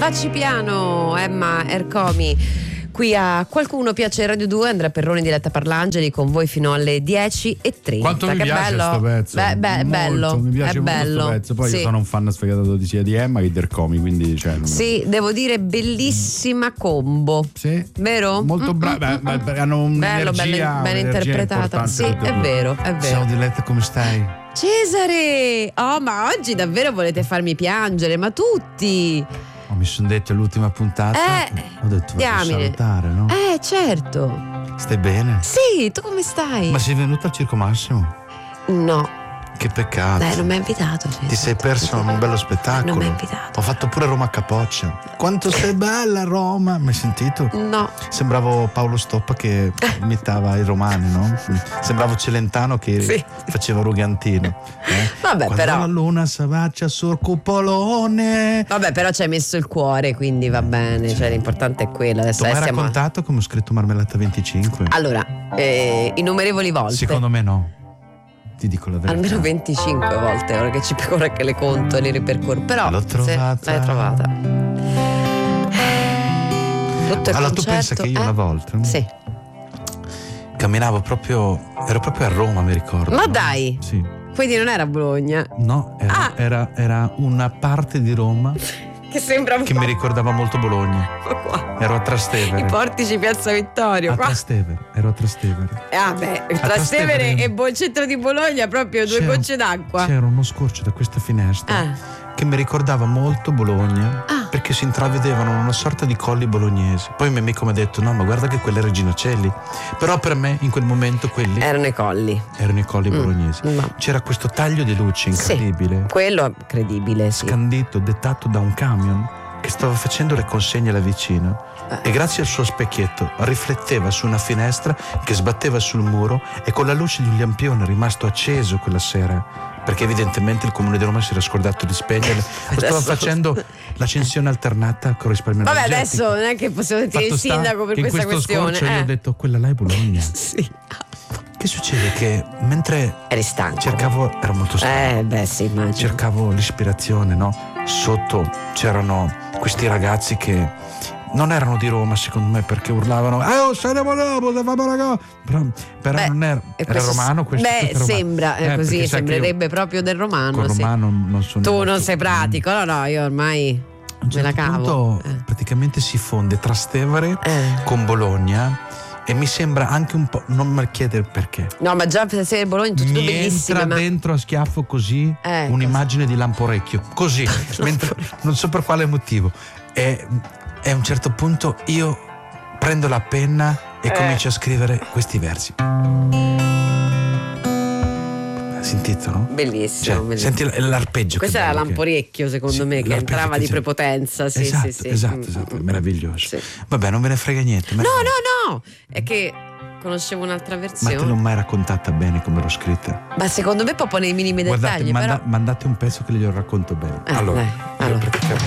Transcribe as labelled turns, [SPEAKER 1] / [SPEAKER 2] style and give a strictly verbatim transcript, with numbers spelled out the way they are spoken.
[SPEAKER 1] Vacci piano, Emma Ercomi. Qui a Qualcuno Piace Radio due, Andrea Perroni, Diletta Parlangeli con voi fino alle dieci e trenta.
[SPEAKER 2] Quanto mi
[SPEAKER 1] che
[SPEAKER 2] piace
[SPEAKER 1] bello.
[SPEAKER 2] questo pezzo.
[SPEAKER 1] Beh, beh, è
[SPEAKER 2] molto,
[SPEAKER 1] bello.
[SPEAKER 2] Mi piace
[SPEAKER 1] è
[SPEAKER 2] molto
[SPEAKER 1] bello.
[SPEAKER 2] questo pezzo. Poi
[SPEAKER 1] sì.
[SPEAKER 2] io sono un fan sfegatato di sia di Emma che di Ercomi, quindi cioè,
[SPEAKER 1] sì, devo dire bellissima combo.
[SPEAKER 2] Sì.
[SPEAKER 1] Vero?
[SPEAKER 2] Molto brava,
[SPEAKER 1] mm, mm, mm.
[SPEAKER 2] hanno un'energia,
[SPEAKER 1] bello, ben, ben interpretata. Sì, è vero, è vero.
[SPEAKER 2] Ciao Diletta, come stai?
[SPEAKER 1] Cesare! Oh, ma oggi davvero volete farmi piangere, ma tutti!
[SPEAKER 2] Oh, mi sono detto l'ultima puntata.
[SPEAKER 1] Eh,
[SPEAKER 2] ho detto vado a
[SPEAKER 1] diamine.
[SPEAKER 2] salutare, no?
[SPEAKER 1] Eh, certo.
[SPEAKER 2] Stai bene?
[SPEAKER 1] Sì, tu come stai?
[SPEAKER 2] Ma sei venuta al Circo Massimo?
[SPEAKER 1] No.
[SPEAKER 2] Che peccato.
[SPEAKER 1] Dai, non mi hai invitato. Cesare.
[SPEAKER 2] Ti sei perso un bello spettacolo.
[SPEAKER 1] Non mi hai invitato.
[SPEAKER 2] Ho fatto pure Roma a Capoccia. Quanto sei bella Roma. Mi hai sentito?
[SPEAKER 1] No.
[SPEAKER 2] Sembravo Paolo Stoppa che imitava i romani, no? Sembravo Celentano che
[SPEAKER 1] sì.
[SPEAKER 2] faceva Rugantino. Eh?
[SPEAKER 1] Vabbè,
[SPEAKER 2] Quando
[SPEAKER 1] però
[SPEAKER 2] la luna s'abbaccia sul cupolone.
[SPEAKER 1] Vabbè, però ci hai messo il cuore, quindi va bene. Cioè, l'importante è quello. Adesso
[SPEAKER 2] Tu mi hai
[SPEAKER 1] stiamo...
[SPEAKER 2] raccontato come ho scritto Marmellata venticinque?
[SPEAKER 1] Allora, eh, innumerevoli volte.
[SPEAKER 2] Secondo me no. Ti dico la verità.
[SPEAKER 1] Almeno venticinque volte, ora che ci ora che le conto e le ripercorro. Però
[SPEAKER 2] l'ho trovata.
[SPEAKER 1] Se l'hai trovata. Tutto il
[SPEAKER 2] allora
[SPEAKER 1] concerto,
[SPEAKER 2] tu pensa che io
[SPEAKER 1] eh?
[SPEAKER 2] una volta
[SPEAKER 1] sì.
[SPEAKER 2] camminavo proprio, ero proprio a Roma, mi ricordo.
[SPEAKER 1] Ma
[SPEAKER 2] no?
[SPEAKER 1] dai.
[SPEAKER 2] Sì.
[SPEAKER 1] Quindi non era Bologna.
[SPEAKER 2] No, era,
[SPEAKER 1] ah.
[SPEAKER 2] era, era una parte di Roma
[SPEAKER 1] che sembra un
[SPEAKER 2] che
[SPEAKER 1] po'.
[SPEAKER 2] mi ricordava molto Bologna.
[SPEAKER 1] Qua.
[SPEAKER 2] Ero a Trastevere.
[SPEAKER 1] I portici Piazza Vittorio.
[SPEAKER 2] A
[SPEAKER 1] qua.
[SPEAKER 2] Trastevere, ero a Trastevere.
[SPEAKER 1] Ah beh,
[SPEAKER 2] A
[SPEAKER 1] Trastevere,
[SPEAKER 2] Trastevere
[SPEAKER 1] e il centro di Bologna, proprio due
[SPEAKER 2] c'era,
[SPEAKER 1] gocce d'acqua.
[SPEAKER 2] C'era uno scorcio da questa finestra
[SPEAKER 1] ah.
[SPEAKER 2] che mi ricordava molto Bologna,
[SPEAKER 1] ah.
[SPEAKER 2] perché si intravedevano una sorta di colli bolognesi. Poi il mio amico mi ha detto no, ma guarda che quella è Regina Coeli. Però per me in quel momento quelli
[SPEAKER 1] erano i colli.
[SPEAKER 2] Erano i colli mm. bolognesi.
[SPEAKER 1] No.
[SPEAKER 2] C'era questo taglio di luce incredibile.
[SPEAKER 1] Sì, quello è credibile, sì.
[SPEAKER 2] Scandito, dettato da un camion che stava facendo le consegne là vicino eh. e grazie al suo specchietto rifletteva su una finestra che sbatteva sul muro e con la luce di un lampione rimasto acceso quella sera, perché evidentemente il Comune di Roma si era scordato di spegnere. Lo stava facendo l'accensione alternata con risparmio
[SPEAKER 1] Vabbè,
[SPEAKER 2] energetico.
[SPEAKER 1] adesso non è che possiamo dire il sindaco per questa
[SPEAKER 2] in questo
[SPEAKER 1] questione.
[SPEAKER 2] Scorcio
[SPEAKER 1] eh.
[SPEAKER 2] io ho detto quella là è Bologna.
[SPEAKER 1] Sì.
[SPEAKER 2] Che succede? Che mentre
[SPEAKER 1] eri stanco,
[SPEAKER 2] cercavo, ero molto stanco.
[SPEAKER 1] Eh, beh, sì, immagino.
[SPEAKER 2] Cercavo l'ispirazione, no? Sotto c'erano questi ragazzi che non erano di Roma, secondo me, perché urlavano eh oh, saremo dopo, però, però
[SPEAKER 1] beh,
[SPEAKER 2] non era, era
[SPEAKER 1] questo,
[SPEAKER 2] romano questo.
[SPEAKER 1] Beh,
[SPEAKER 2] questo
[SPEAKER 1] sembra
[SPEAKER 2] eh,
[SPEAKER 1] così, sembrerebbe proprio del romano.
[SPEAKER 2] Con
[SPEAKER 1] sì.
[SPEAKER 2] romano non sono.
[SPEAKER 1] Tu non sei pratico, no, no, io ormai
[SPEAKER 2] a un certo
[SPEAKER 1] me la cavo.
[SPEAKER 2] punto, eh. praticamente si fonde Trastevere
[SPEAKER 1] eh.
[SPEAKER 2] con Bologna. E mi sembra anche un po', non mi chiedere perché.
[SPEAKER 1] No, ma già per essere Bologna tutto
[SPEAKER 2] mi
[SPEAKER 1] bellissimo.
[SPEAKER 2] entra
[SPEAKER 1] ma...
[SPEAKER 2] dentro a schiaffo così
[SPEAKER 1] eh,
[SPEAKER 2] un'immagine così. Di Lamporecchio, così, mentre, non so per quale motivo. E, e a un certo punto io prendo la penna e eh. comincio a scrivere questi versi. Sentito, no?
[SPEAKER 1] Bellissimo,
[SPEAKER 2] cioè,
[SPEAKER 1] bellissimo.
[SPEAKER 2] Senti l'arpeggio.
[SPEAKER 1] Questo era
[SPEAKER 2] bello,
[SPEAKER 1] Lamporecchio, secondo
[SPEAKER 2] sì,
[SPEAKER 1] me, che entrava di prepotenza. Sì,
[SPEAKER 2] esatto,
[SPEAKER 1] sì, sì.
[SPEAKER 2] esatto,
[SPEAKER 1] mm.
[SPEAKER 2] esatto, meraviglioso.
[SPEAKER 1] Sì.
[SPEAKER 2] Vabbè, non ve ne frega niente.
[SPEAKER 1] No, no, no, è che conoscevo un'altra versione.
[SPEAKER 2] Ma te l'ho mai raccontata bene come l'ho scritta?
[SPEAKER 1] Ma secondo me proprio nei minimi
[SPEAKER 2] Guardate,
[SPEAKER 1] dettagli.
[SPEAKER 2] manda,
[SPEAKER 1] però...
[SPEAKER 2] mandate un pezzo che glielo racconto bene.
[SPEAKER 1] Eh,
[SPEAKER 2] allora,
[SPEAKER 1] dai, allora.